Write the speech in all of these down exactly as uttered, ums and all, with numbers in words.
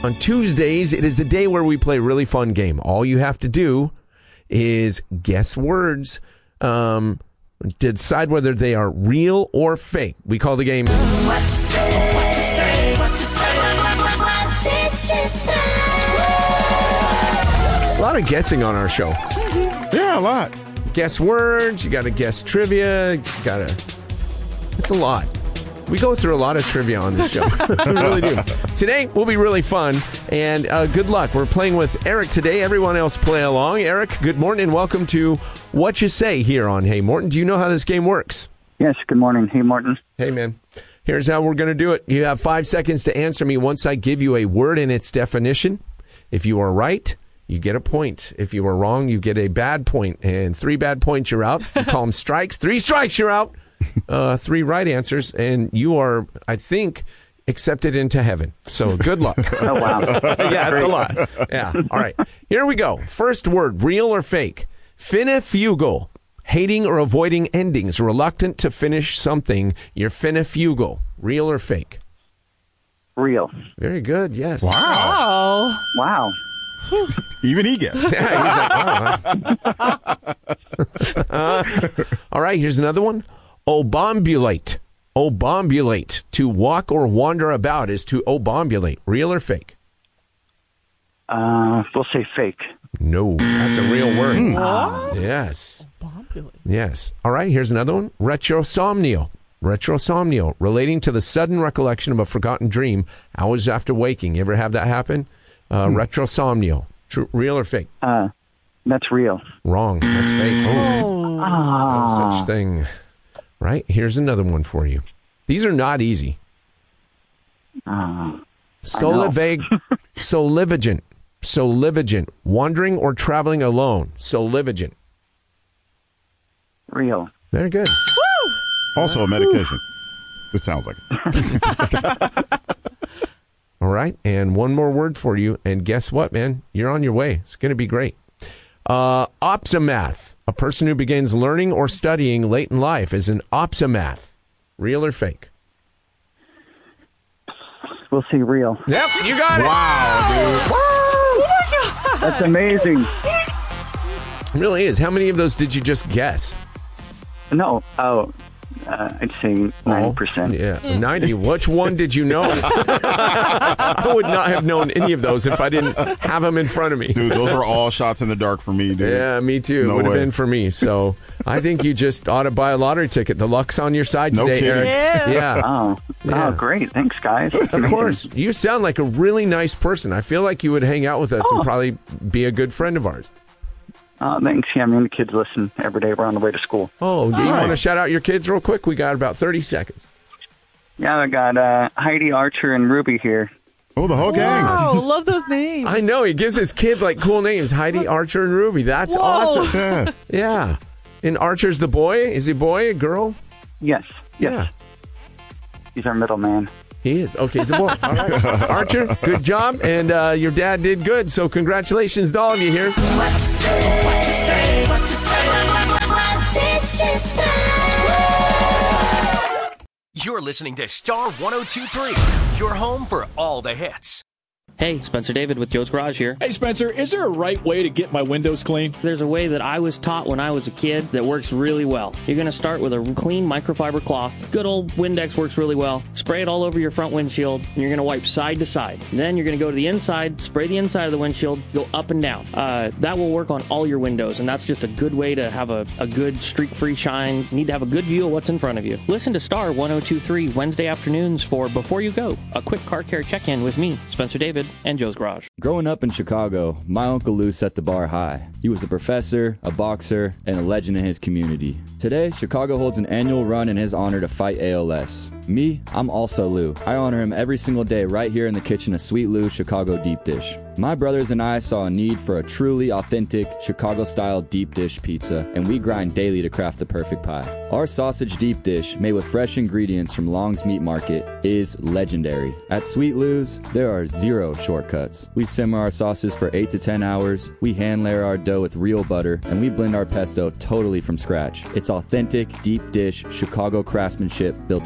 On Tuesdays, it is a day where we play a really fun game. All you have to do is guess words um, to decide whether they are real or fake. We call the game... What you say, what you say, what you say, what, what, what did she say? A lot of guessing on our show. Yeah, a lot. Guess words, you got to guess trivia, you got to... It's a lot. We go through a lot of trivia on this show. We really do. Today will be really fun, and uh, good luck. We're playing with Eric today. Everyone else play along. Eric, good morning, and welcome to What You Say here on Hey Morton. Do you know how this game works? Yes, good morning. Hey, Morton. Hey, man. Here's how we're going to do it. You have five seconds to answer me once I give you a word and its definition. If you are right, you get a point. If you are wrong, you get a bad point. And three bad points, you're out. You call them strikes. Three strikes, you're out. Uh, three right answers, and you are, I think, accepted into heaven. So good luck. Oh, wow. Yeah, it's a lot. Yeah. All right. Here we go. First word, real or fake? Finifugal. Hating or avoiding endings. Reluctant to finish something. You're finifugal. Real or fake? Real. Very good. Yes. Wow. Wow. Even he gets. Yeah, he's like, oh, uh, all right, here's another one. Obombulate. Obombulate. To walk or wander about is to obombulate. Real or fake? Uh, we'll say fake. No, that's a real word. What? Yes. Obombulate. Yes. All right, here's another one. Retrosomnio. Retrosomnio. Relating to the sudden recollection of a forgotten dream hours after waking. You ever have that happen? Uh, hmm. Retrosomnio. True, real or fake? Uh, that's real. Wrong. That's fake. Oh. Oh. No such thing. Right? Here's another one for you. These are not easy. Uh, Solivag, solivagent. Solivagent. Wandering or traveling alone. Solivagent. Real. Very good. Woo! Also a medication. It sounds like it. All right. And one more word for you. And guess what, man? You're on your way. It's going to be great. Uh, opsimath. A person who begins learning or studying late in life is an opsimath. Real or fake? We'll say real. Yep, you got it. Wow, dude. Oh my God. That's amazing. It really is. How many of those did you just guess? No. Oh, uh, I'd say ninety percent. Oh, yeah, ninety. Which one did you know? I would not have known any of those if I didn't have them in front of me. Dude, those are all shots in the dark for me, dude. Yeah, me too. No it would have way. been for me. So I think you just ought to buy a lottery ticket. The luck's on your side No today, kidding. Eric. Yeah. Yeah. Oh. Yeah. Oh, great. Thanks, guys. That's Of amazing. course. You sound like a really nice person. I feel like you would hang out with us and Oh. probably be a good friend of ours. Oh, thanks. Yeah, I mean, the kids listen every day. We're on the way to school. Oh, do you Nice. want to shout out your kids real quick? We got about thirty seconds. Yeah, I got uh, Heidi, Archer, and Ruby here. Oh, the whole gang. Wow, love those names. I know. He gives his kids like cool names. Heidi, Archer, and Ruby. That's Whoa. awesome. Yeah. Yeah. And Archer's the boy? Is he a boy, a girl? Yes. Yes. Yeah. He's our middleman. He is. Okay, he's a boy. All right. Archer, good job. And uh, your dad did good. So congratulations to all of you here. What you say, what you say, what you say, what, what, what, what did she say? You're listening to Star one oh two point three, your home for all the hits. Hey, Spencer David with Joe's Garage here. Hey, Spencer, is there a right way to get my windows clean? There's a way that I was taught when I was a kid that works really well. You're going to start with a clean microfiber cloth. Good old Windex works really well. Spray it all over your front windshield, and you're going to wipe side to side. Then you're going to go to the inside, spray the inside of the windshield, go up and down. Uh, that will work on all your windows, and that's just a good way to have a, a good streak-free shine. You need to have a good view of what's in front of you. Listen to Star one oh two point three Wednesday afternoons for Before You Go, a quick car care check-in with me, Spencer David, and Joe's Garage. Growing up in Chicago, my Uncle Lou set the bar high. He was a professor, a boxer, and a legend in his community. Today, Chicago holds an annual run in his honor to fight A L S. Me, I'm also Lou. I honor him every single day right here in the kitchen of Sweet Lou's Chicago Deep Dish. My brothers and I saw a need for a truly authentic Chicago-style deep dish pizza, and we grind daily to craft the perfect pie. Our sausage deep dish, made with fresh ingredients from Long's Meat Market, is legendary. At Sweet Lou's, there are zero shortcuts. We simmer our sauces for eight to ten hours, we hand layer our dough with real butter, and we blend our pesto totally from scratch. It's authentic, deep dish, Chicago craftsmanship built on patience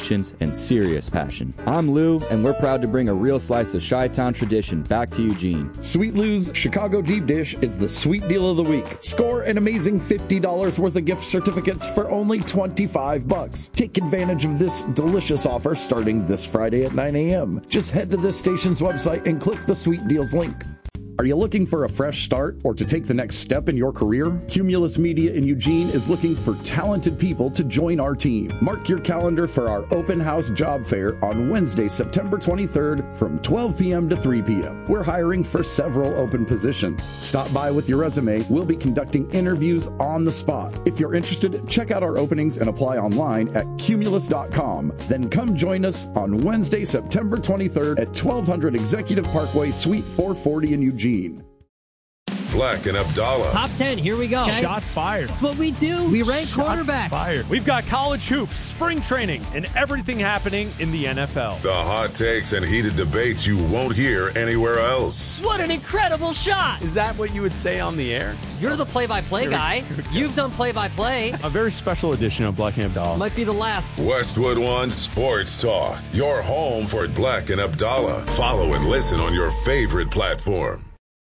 patience, and serious passion. I'm Lou, and we're proud to bring a real slice of Chi-Town tradition back to Eugene. Sweet Lou's Chicago Deep Dish is the sweet deal of the week. Score an amazing fifty dollars worth of gift certificates for only twenty-five bucks. Take advantage of this delicious offer starting this Friday at nine a.m. Just head to this station's website and click the Sweet Deals link. Are you looking for a fresh start or to take the next step in your career? Cumulus Media in Eugene is looking for talented people to join our team. Mark your calendar for our open house job fair on Wednesday, September twenty-third from twelve p.m. to three p.m. We're hiring for several open positions. Stop by with your resume. We'll be conducting interviews on the spot. If you're interested, check out our openings and apply online at cumulus dot com. Then come join us on Wednesday, September twenty-third at twelve hundred Executive Parkway, Suite four forty in Eugene. Black and Abdallah. Top ten, here we go. Okay. Shots fired. That's what we do. We rank Shots quarterbacks. Fired. We've got college hoops, spring training, and everything happening in the N F L. The hot takes and heated debates you won't hear anywhere else. What an incredible shot. Is that what you would say on the air? You're the play-by-play guy. You've done play-by-play. A very special edition of Black and Abdallah. Might be the last. Westwood One Sports Talk. Your home for Black and Abdallah. Follow and listen on your favorite platform.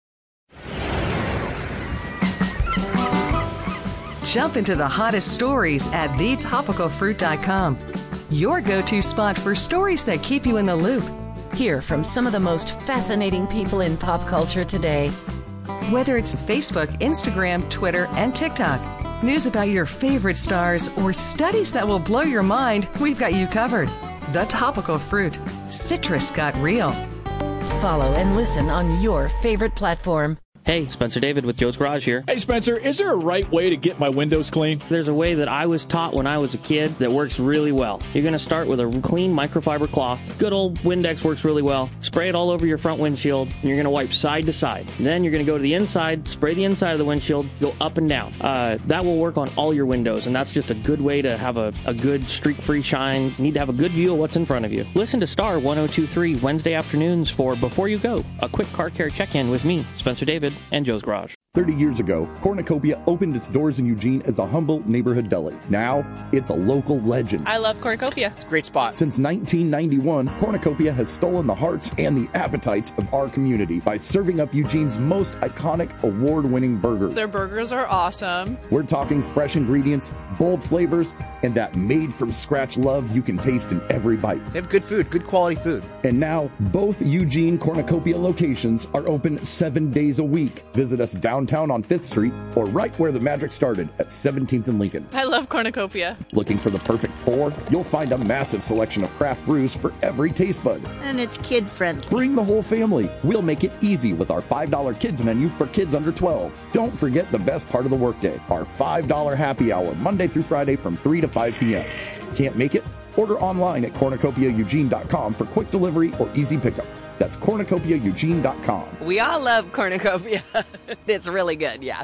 Jump into the hottest stories at the topical fruit dot com. Your go-to spot for stories that keep you in the loop. Hear from some of the most fascinating people in pop culture today. Whether it's Facebook, Instagram, Twitter, and TikTok, news about your favorite stars, or studies that will blow your mind, we've got you covered. The Topical Fruit. Citrus got real. Follow and listen on your favorite platform. Hey, Spencer David with Joe's Garage here. Hey, Spencer, is there a right way to get my windows clean? There's a way that I was taught when I was a kid that works really well. You're going to start with a clean microfiber cloth. Good old Windex works really well. Spray it all over your front windshield, and you're going to wipe side to side. Then you're going to go to the inside, spray the inside of the windshield, go up and down. Uh, that will work on all your windows, and that's just a good way to have a, a good streak-free shine. You need to have a good view of what's in front of you. Listen to Star one oh two point three Wednesday afternoons for Before You Go, a quick car care check-in with me, Spencer David, and Joe's Garage. thirty years ago, Cornucopia opened its doors in Eugene as a humble neighborhood deli. Now, it's a local legend. I love Cornucopia. It's a great spot. Since nineteen ninety-one, Cornucopia has stolen the hearts and the appetites of our community by serving up Eugene's most iconic award-winning burgers. Their burgers are awesome. We're talking fresh ingredients, bold flavors, and that made-from-scratch love you can taste in every bite. They have good food, good quality food. And now, both Eugene Cornucopia locations are open seven days a week. Visit us downtown on fifth Street or right where the magic started at seventeenth and Lincoln. I love Cornucopia. Looking for the perfect pour? You'll find a massive selection of craft brews for every taste bud. And it's kid-friendly. Bring the whole family. We'll make it easy with our five dollar kids menu for kids under twelve. Don't forget the best part of the workday, our five dollar happy hour, Monday through Friday from three to five p.m. Can't make it? Order online at cornucopia eugene dot com for quick delivery or easy pickup. That's cornucopia eugene dot com. We all love Cornucopia. It's really good, yeah.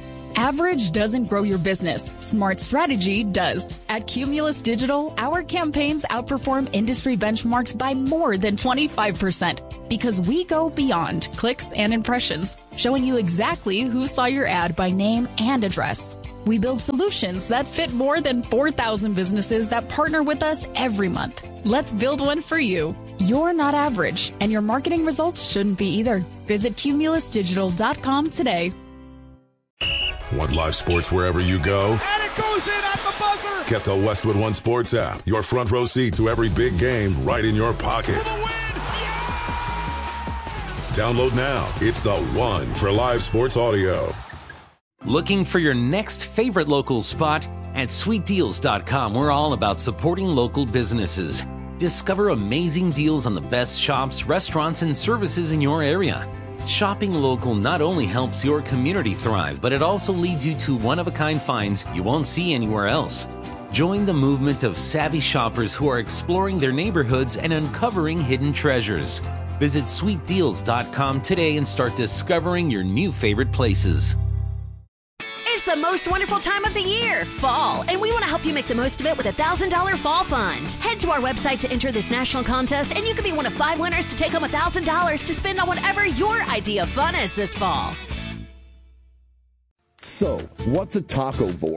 Average doesn't grow your business. Smart strategy does. At Cumulus Digital, our campaigns outperform industry benchmarks by more than twenty-five percent because we go beyond clicks and impressions, showing you exactly who saw your ad by name and address. We build solutions that fit more than four thousand businesses that partner with us every month. Let's build one for you. You're not average, and your marketing results shouldn't be either. Visit cumulus digital dot com today. Want live sports wherever you go? And it goes in at the buzzer! Get the Westwood One Sports app. Your front row seat to every big game right in your pocket. Download now. It's the one for live sports audio. Looking for your next favorite local spot? At sweet deals dot com, we're all about supporting local businesses. Discover amazing deals on the best shops, restaurants, and services in your area. Shopping local not only helps your community thrive, but it also leads you to one-of-a-kind finds you won't see anywhere else. Join the movement of savvy shoppers who are exploring their neighborhoods and uncovering hidden treasures. Visit sweet deals dot com today and start discovering your new favorite places. It's the most wonderful time of the year, fall, and we want to help you make the most of it with a one thousand dollars Fall Fund. Head to our website to enter this national contest, and you could be one of five winners to take home one thousand dollars to spend on whatever your idea of fun is this fall. So, what's a tacovore?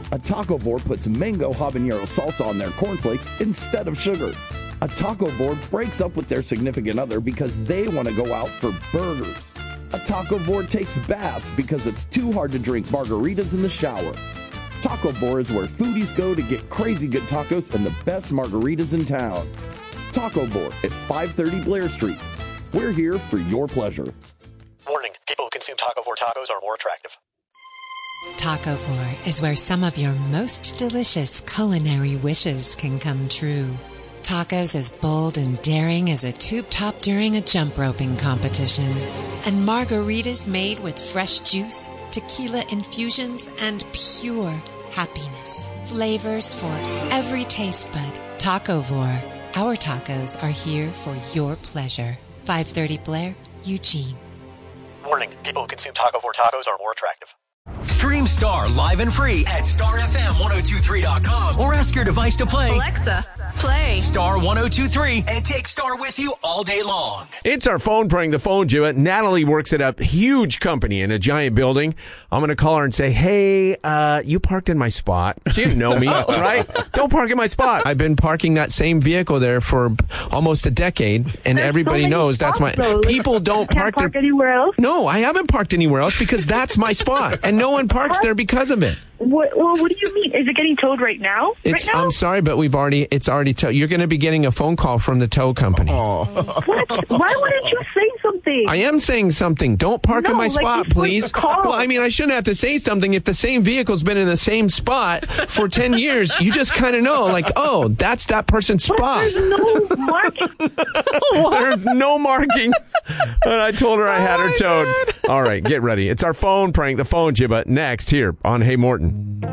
A Tacovore puts mango habanero salsa on their cornflakes instead of sugar. A Tacovore breaks up with their significant other because they want to go out for burgers. A Tacovore takes baths because it's too hard to drink margaritas in the shower. Tacovore is where foodies go to get crazy good tacos and the best margaritas in town. Tacovore at five thirty Blair Street. We're here for your pleasure. Warning, people who consume Tacovore tacos are more attractive. Tacovore is where some of your most delicious culinary wishes can come true. Tacos as bold and daring as a tube top during a jump roping competition. And margaritas made with fresh juice, tequila infusions, and pure happiness. Flavors for every taste bud. Tacovore. Our tacos are here for your pleasure. five thirty Blair, Eugene. Warning, people who consume Tacovore tacos are more attractive. Stream Star live and free at star f m ten twenty-three dot com or ask your device to play Alexa, play Star ten twenty-three and take Star with you all day long. It's our phone prank, the phone Jewett. Natalie works at a huge company in a giant building. I'm going to call her and say, hey, uh, you parked in my spot. She didn't know me, right? Don't park in my spot. I've been parking that same vehicle there for almost a decade, and There's everybody so knows that's my... though. People don't Can't park, park their... anywhere else? No, I haven't parked anywhere else because that's my spot, and no one parks there because of it. What, well, what do you mean? Is it getting towed right now? It's, right now? I'm sorry, but we've already, it's already towed. You're going to be getting a phone call from the tow company. What? Why wouldn't you say something? I am saying something. Don't park No, in my like spot, you're supposed please. to call. Well, I mean, I shouldn't have to say something if the same vehicle's been in the same spot for ten years. You just kind of know, like, oh, that's that person's spot. There's no marking. There's no markings. And I told her I had her towed. All right, get ready. It's our phone prank, the phone Jibba, next here on Hey Morton.